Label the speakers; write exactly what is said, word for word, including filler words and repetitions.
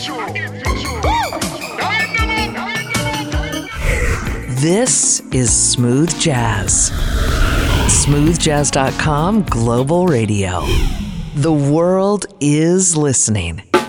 Speaker 1: This is Smooth Jazz. smooth jazz dot com Global Radio. The world is listening.